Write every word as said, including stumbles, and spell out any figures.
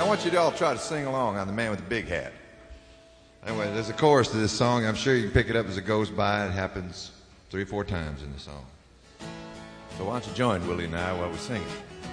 I want you to all try to sing along on The Man with the Big Hat. Anyway, there's a chorus to this song. I'm sure you can pick it up as it goes by. It happens three or four times in the song. So why don't you join Willie and I while we sing it?